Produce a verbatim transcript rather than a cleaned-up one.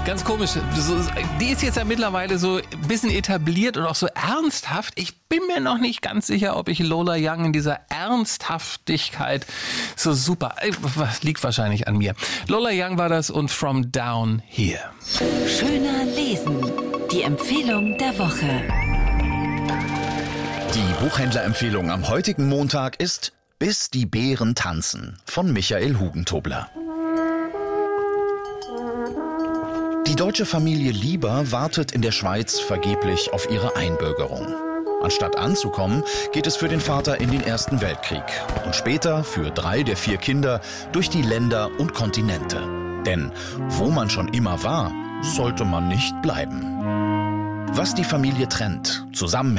Ganz komisch. So, die ist jetzt ja mittlerweile so ein bisschen etabliert und auch so ernsthaft. Ich bin mir noch nicht ganz sicher, ob ich Lola Young in dieser Ernsthaftigkeit so super... Liegt wahrscheinlich an mir. Lola Young war das und From Down Here. Schöner lesen. Die Empfehlung der Woche. Die Buchhändlerempfehlung am heutigen Montag ist Bis die Bären tanzen von Michael Hugentobler. Die deutsche Familie Lieber wartet in der Schweiz vergeblich auf ihre Einbürgerung. Anstatt anzukommen, geht es für den Vater in den Ersten Weltkrieg und später für drei der vier Kinder durch die Länder und Kontinente. Denn wo man schon immer war, sollte man nicht bleiben. Was die Familie trennt, zusammen